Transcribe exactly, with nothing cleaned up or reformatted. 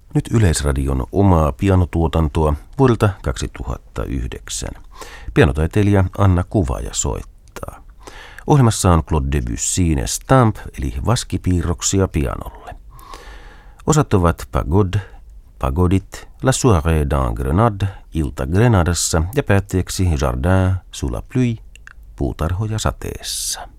Nyt Yleisradion omaa pianotuotantoa vuodelta kaksituhattayhdeksän. Pianotaiteilija Anna Kuvaja soittaa. Ohjelmassa on Claude Debussyn Stamp eli vaskipiirroksia pianolle. Osat ovat Pagode, Pagodit, La Soirée dans Grenade, Ilta Grenadassa ja päätteeksi Jardin sous la pluie, puutarhoja sateessa.